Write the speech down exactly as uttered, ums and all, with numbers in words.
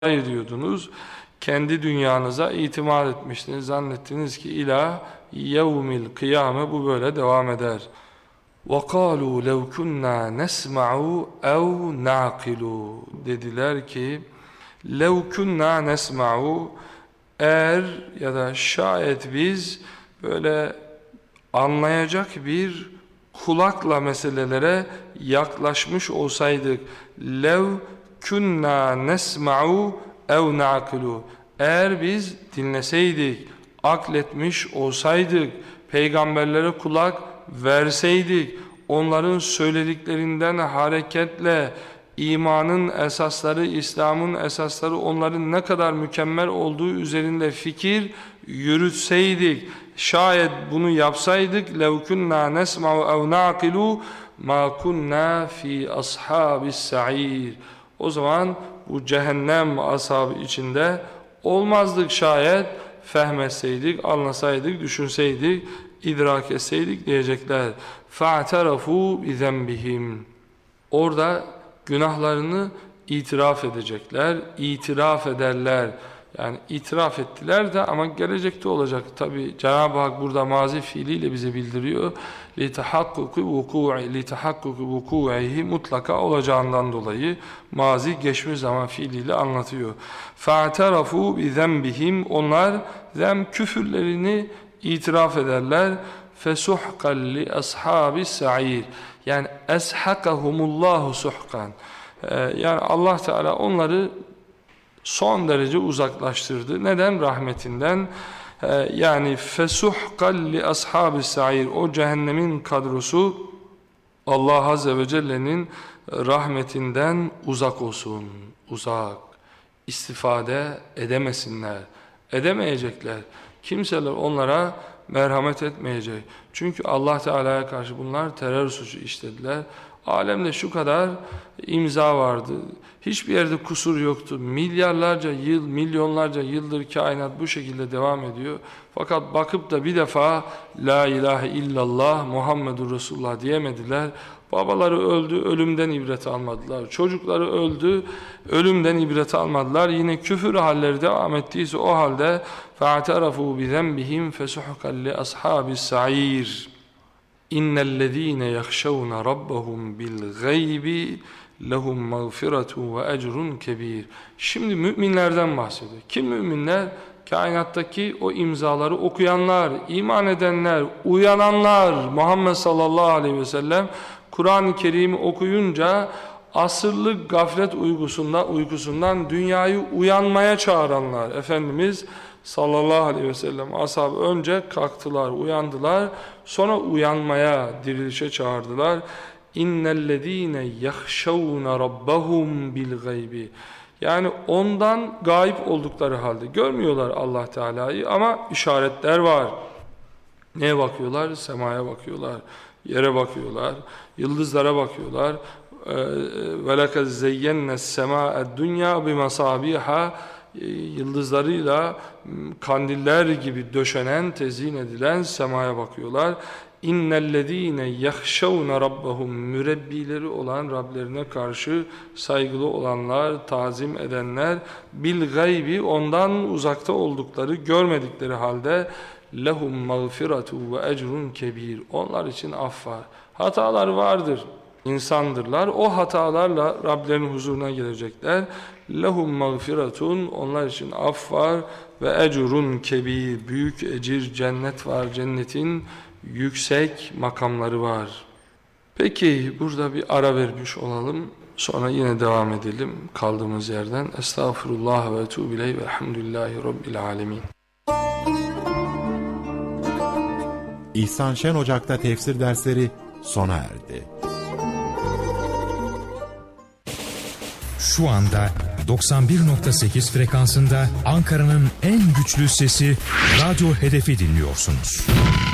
ediyordunuz. Kendi dünyanıza itimat etmiştiniz. Zannettiniz ki ilah yevmil kıyame bu böyle devam eder. وَقَالُوا لَوْ كُنَّا نَسْمَعُوا اَوْ نَعْقِلُوا dediler ki لَوْ كُنَّا نَسْمَعُوا eğer ya da şayet biz böyle anlayacak bir kulakla meselelere yaklaşmış olsaydık lev kunna nesma'u ev na'kulu eğer biz dinleseydik, akletmiş olsaydık, peygamberlere kulak verseydik, onların söylediklerinden hareketle imanın esasları, İslam'ın esasları onların ne kadar mükemmel olduğu üzerinde fikir yürütseydik, şayet bunu yapsaydık لَوْ كُنَّا نَسْمَعُ اَوْ نَعْقِلُوا مَا كُنَّا ف۪ي أَصْحَابِ السَّعِيرِ o zaman bu cehennem ashabı içinde olmazdık şayet fehmetseydik, anlasaydık, düşünseydik, idrak etseydik diyecekler. فَاَعْتَرَفُوا بِذَنْبِهِمْ orada günahlarını itiraf edecekler, itiraf ederler. Yani itiraf ettiler de ama gelecekte olacak. Tabi Cenab-ı Hak burada mazi fiiliyle bize bildiriyor. لِتَحَقُّقِ وُقُوعِ لِتَحَقُّقِ وُقُوعِهِ mutlaka olacağından dolayı mazi geçmiş zaman fiiliyle anlatıyor. فَاَعْتَرَفُوا بِذَنْبِهِمْ onlar zem küfürlerini itiraf ederler. فَسُحْقًا لِأَصْحَابِ السَّعِيرِ yani eshakahumullahu suhkan. Ee, yani Allah Teala onları son derece uzaklaştırdı. Neden? Rahmetinden. Ee, yani fesuhkan li ashabis sair o cehennemin kadrosu Allah Azze ve Celle'nin rahmetinden uzak olsun. Uzak. İstifade edemesinler. Edemeyecekler. Kimseler onlara merhamet etmeyecek. Çünkü Allah Teala'ya karşı bunlar terör suçu işlediler. Alemde şu kadar imza vardı. Hiçbir yerde kusur yoktu. Milyarlarca yıl, milyonlarca yıldır kainat bu şekilde devam ediyor. Fakat bakıp da bir defa La ilahe illallah Muhammedur Resulullah diyemediler. Babaları öldü, ölümden ibret almadılar. Çocukları öldü, ölümden ibret almadılar. Yine küfür halleri devam ettiyse o halde فَاَعْتَرَفُوا بِذَنْبِهِمْ فَسُحْقًا لِأَصْحَابِ السَّعِيرِ اِنَّ الَّذ۪ينَ يَخْشَوْنَ رَبَّهُمْ بِالْغَيْبِ لَهُمْ مَغْفِرَةٌ وَاَجْرٌ كَب۪يرٌ Şimdi müminlerden bahsediyor. Kim müminler? Kainattaki o imzaları okuyanlar, iman edenler, uyananlar. Muhammed sallallahu aleyhi ve sellem Kur'an-ı Kerim'i okuyunca asırlık gaflet uykusundan, uykusundan dünyayı uyanmaya çağıranlar. Efendimiz sallallahu aleyhi ve sellem ashab önce kalktılar, uyandılar. Sonra uyanmaya, dirilişe çağırdılar. İnnellezîne yahşavne rabbahum bil gaybi. Yani ondan gayip oldukları halde görmüyorlar Allah Teala'yı ama işaretler var. Neye bakıyorlar? Semaya bakıyorlar, yere bakıyorlar, yıldızlara bakıyorlar. وَلَكَدْ زَيَّنَّ السَّمَاءَ الدُّنْيَا بِمَصَابِيحَ yıldızlarıyla kandiller gibi döşenen, tezyin edilen semaya bakıyorlar. İnnellezîne yahşavne rabbahum mürebbileri olan Rablerine karşı saygılı olanlar, tazim edenler bil gaybi ondan uzakta oldukları, görmedikleri halde lehum mağfiratu ve ecrun kebir onlar için af var. Hatalar vardır. İnsandırlar. O hatalarla Rablerinin huzuruna gelecekler. Lehum mağfiratun onlar için af var ve ecrun kebir büyük ecir cennet var. Cennetin yüksek makamları var. Peki burada bir ara vermiş olalım. Sonra yine devam edelim kaldığımız yerden. Estağfurullah ve etûbü ileyh ve elhamdülillahi rabbil alemin. İhsan Şen Ocak'ta tefsir dersleri sona erdi. Şu anda doksan bir nokta sekiz frekansında Ankara'nın en güçlü sesi Radyo Hedef'i dinliyorsunuz.